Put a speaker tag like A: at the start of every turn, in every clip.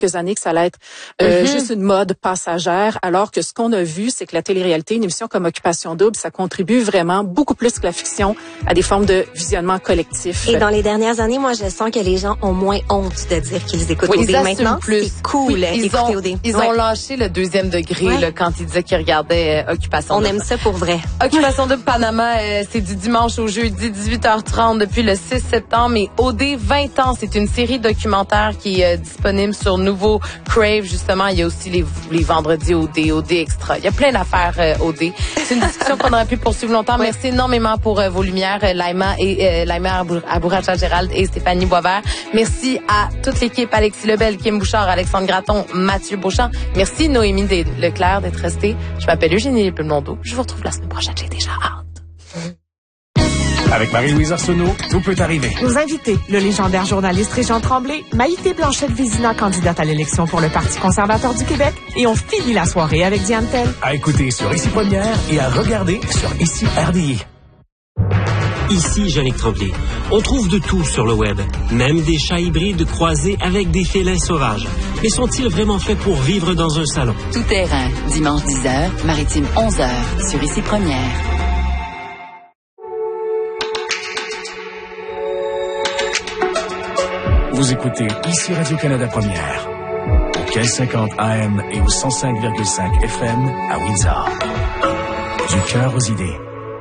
A: années que ça allait être juste une mode passagère, alors que ce qu'on a vu, c'est que la télé-réalité, une émission comme Occupation Double, ça contribue vraiment beaucoup plus que la fiction à des formes de visionnement collectif.
B: Et dans les dernières années, moi, je sens que les gens ont moins honte de dire qu'ils écoutent OD. Maintenant, c'est cool d'écouter OD.
C: Ils ont lâché le deuxième degré là, quand ils disaient qu'ils regardaient Occupation Double.
B: On aime ça pour vrai.
C: Occupation Double Panama, c'est du dimanche au jeudi, 18h30 depuis le 6 septembre. Et OD 20 ans, c'est une série documentaire qui est disponible sur Nouveau Crave, justement. Il y a aussi les vendredis OD Extra. Il y a plein d'affaires OD. C'est une discussion qu'on aurait pu poursuivre longtemps. Oui. Merci énormément pour vos lumières, Laïma Abouracha-Gérald et Stéphanie Boisvert. Merci à toute l'équipe, Alexis Lebel, Kim Bouchard, Alexandre Gratton, Mathieu Beauchamp. Merci Noémie Leclerc d'être restée. Je m'appelle Eugénie Pelmondo. Je vous retrouve la semaine prochaine. J'ai déjà hâte.
D: Avec Marie-Louise Arsenault, tout peut arriver.
E: Nos invités, le légendaire journaliste Régent Tremblay, Maïté Blanchette-Vézina, candidate à l'élection pour le Parti conservateur du Québec, et on finit la soirée avec Diane Tell.
D: À écouter sur Ici Première et à regarder sur Ici RDI.
F: Ici Jannick Tremblay. On trouve de tout sur le web, même des chats hybrides croisés avec des félins sauvages. Mais sont-ils vraiment faits pour vivre dans un salon?
G: Tout terrain, dimanche 10h, Maritime 11h, sur Ici Première.
D: Vous écoutez Ici Radio-Canada Première, au 1550 AM et au 105,5 FM à Windsor. Du cœur aux idées.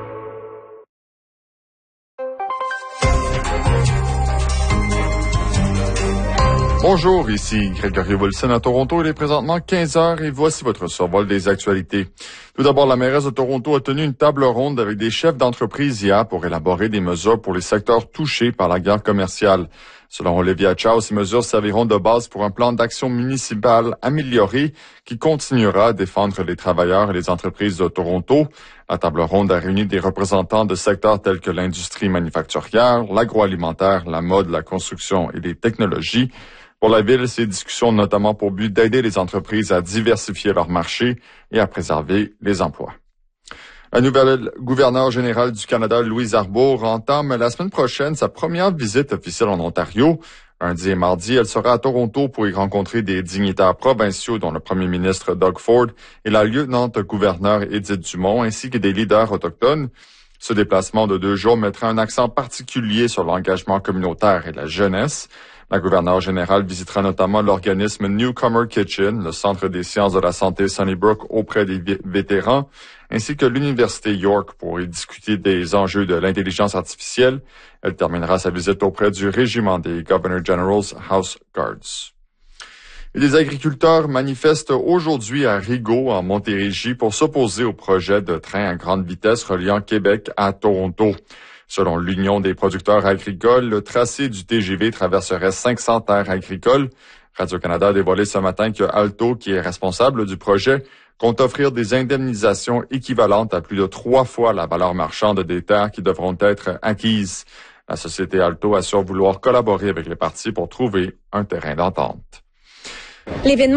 H: Bonjour, ici Grégory Wilson à Toronto. Il est présentement 15h et voici votre survol des actualités. Tout d'abord, la mairesse de Toronto a tenu une table ronde avec des chefs d'entreprise hier pour élaborer des mesures pour les secteurs touchés par la guerre commerciale. Selon Olivia Chow, ces mesures serviront de base pour un plan d'action municipal amélioré qui continuera à défendre les travailleurs et les entreprises de Toronto. La table ronde a réuni des représentants de secteurs tels que l'industrie manufacturière, l'agroalimentaire, la mode, la construction et les technologies. Pour la Ville, ces discussions ont notamment pour but d'aider les entreprises à diversifier leur marché et à préserver les emplois. La nouvelle gouverneure générale du Canada, Louise Arbour, entame la semaine prochaine sa première visite officielle en Ontario. Lundi et mardi, elle sera à Toronto pour y rencontrer des dignitaires provinciaux, dont le premier ministre Doug Ford et la lieutenant-gouverneure Edith Dumont, ainsi que des leaders autochtones. Ce déplacement de 2 jours mettra un accent particulier sur l'engagement communautaire et la jeunesse. La gouverneure générale visitera notamment l'organisme Newcomer Kitchen, le centre des sciences de la santé Sunnybrook auprès des vétérans, ainsi que l'Université York pour y discuter des enjeux de l'intelligence artificielle. Elle terminera sa visite auprès du régiment des Governor General's House Guards. Et les agriculteurs manifestent aujourd'hui à Rigaud, en Montérégie, pour s'opposer au projet de train à grande vitesse reliant Québec à Toronto. Selon l'Union des producteurs agricoles, le tracé du TGV traverserait 500 terres agricoles. Radio-Canada a dévoilé ce matin que Alto, qui est responsable du projet, compte offrir des indemnisations équivalentes à plus de 3 fois la valeur marchande des terres qui devront être acquises. La société Alto assure vouloir collaborer avec les partis pour trouver un terrain d'entente.
B: L'événement.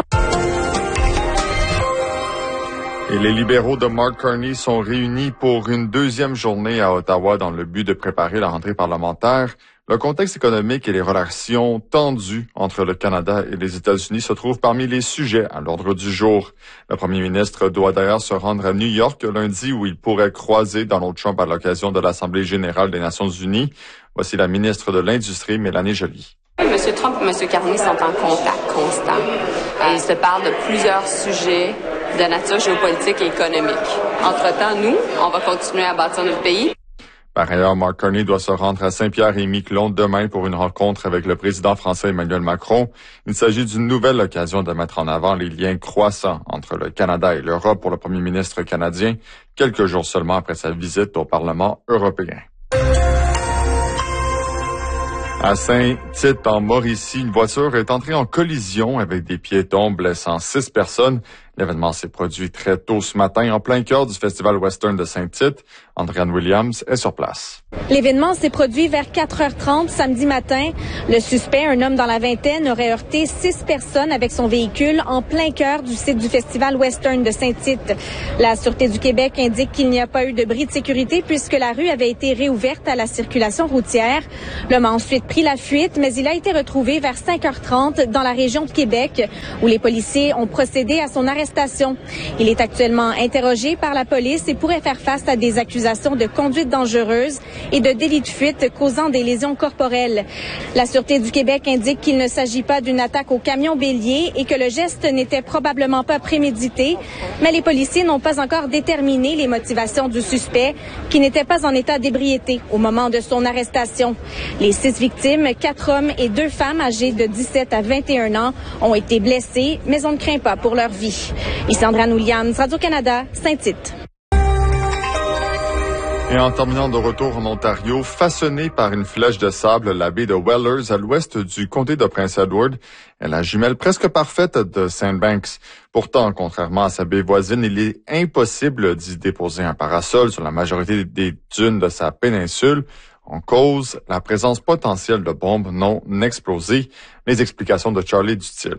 H: Et les libéraux de Mark Carney sont réunis pour une 2e journée à Ottawa dans le but de préparer la rentrée parlementaire. Le contexte économique et les relations tendues entre le Canada et les États-Unis se trouvent parmi les sujets à l'ordre du jour. Le premier ministre doit d'ailleurs se rendre à New York lundi où il pourrait croiser Donald Trump à l'occasion de l'Assemblée générale des Nations unies. Voici la ministre de l'Industrie, Mélanie Joly.
I: M. Trump et M. Carney sont en contact constant. Et ils se parlent de plusieurs sujets de nature géopolitique et économique. Entre-temps, nous, on va continuer à bâtir notre pays.
H: Par ailleurs, Mark Carney doit se rendre à Saint-Pierre-et-Miquelon demain pour une rencontre avec le président français Emmanuel Macron. Il s'agit d'une nouvelle occasion de mettre en avant les liens croissants entre le Canada et l'Europe pour le premier ministre canadien, quelques jours seulement après sa visite au Parlement européen. À Saint-Tite, en Mauricie, une voiture est entrée en collision avec des piétons, blessant 6 personnes. L'événement s'est produit très tôt ce matin en plein cœur du Festival Western de Saint-Tite. Andréane Williams est sur place.
J: L'événement s'est produit vers 4h30 samedi matin. Le suspect, un homme dans la vingtaine, aurait heurté 6 personnes avec son véhicule en plein cœur du site du Festival Western de Saint-Tite. La Sûreté du Québec indique qu'il n'y a pas eu de bris de sécurité puisque la rue avait été réouverte à la circulation routière. L'homme a ensuite pris la fuite, mais il a été retrouvé vers 5h30 dans la région de Québec où les policiers ont procédé à son arrestation. Il est actuellement interrogé par la police et pourrait faire face à des accusations de conduite dangereuse et de délit de fuite causant des lésions corporelles. La Sûreté du Québec indique qu'il ne s'agit pas d'une attaque au camion bélier et que le geste n'était probablement pas prémédité, mais les policiers n'ont pas encore déterminé les motivations du suspect qui n'était pas en état d'ébriété au moment de son arrestation. Les 6 victimes, 4 hommes et 2 femmes âgées de 17 à 21 ans, ont été blessés, mais on ne craint pas pour leur vie. Ici Andréane Williams, Radio-Canada, Saint-Tite.
H: Et en terminant de retour en Ontario, façonnée par une flèche de sable, la baie de Wellers à l'ouest du comté de Prince Edward est la jumelle presque parfaite de Sandbanks. Pourtant, contrairement à sa baie voisine, il est impossible d'y déposer un parasol sur la majorité des dunes de sa péninsule. En cause, la présence potentielle de bombes non explosées. Les explications de Charlie Dutil.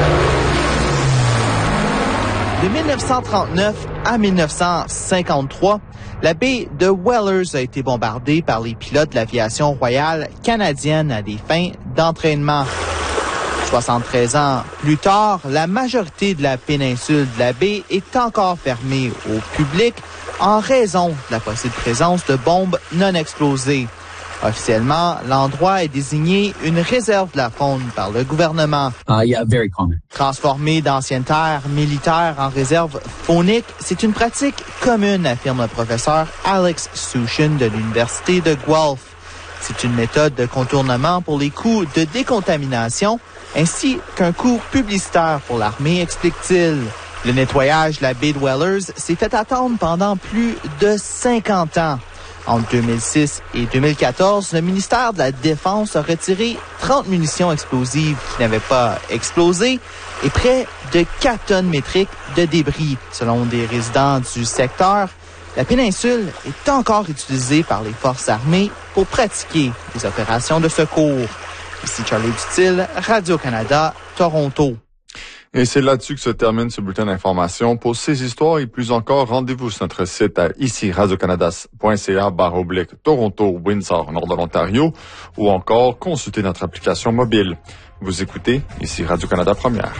K: De 1939 à 1953, la baie de Wellers a été bombardée par les pilotes de l'aviation royale canadienne à des fins d'entraînement. 73 ans plus tard, la majorité de la péninsule de la baie est encore fermée au public en raison de la possible présence de bombes non explosées. Officiellement, l'endroit est désigné une réserve de la faune par le gouvernement.
L: Very common.
K: Transformer d'anciennes terres militaires en réserve faunique, c'est une pratique commune, affirme le professeur Alex Sushin de l'Université de Guelph. C'est une méthode de contournement pour les coûts de décontamination, ainsi qu'un coût publicitaire pour l'armée, explique-t-il. Le nettoyage de la baie de Wellers s'est fait attendre pendant plus de 50 ans. Entre 2006 et 2014, le ministère de la Défense a retiré 30 munitions explosives qui n'avaient pas explosé et près de 4 tonnes métriques de débris. Selon des résidents du secteur, la péninsule est encore utilisée par les forces armées pour pratiquer des opérations de secours. Ici Charlie Dutil, Radio-Canada, Toronto.
H: Et c'est là-dessus que se termine ce bulletin d'information. Pour ces histoires et plus encore, rendez-vous sur notre site à ici radiocanada.ca/Toronto, Windsor, nord de l'Ontario, ou encore consultez notre application mobile. Vous écoutez ici Radio-Canada Première.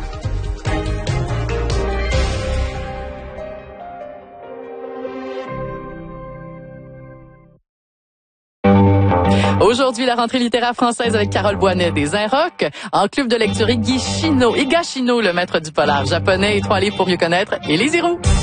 M: Aujourd'hui, la rentrée littéraire française avec Carole Boisnet des Inrocks. En club de lecture, Higashino, le maître du polar japonais, et 3 livres pour mieux connaître, et les Zéros.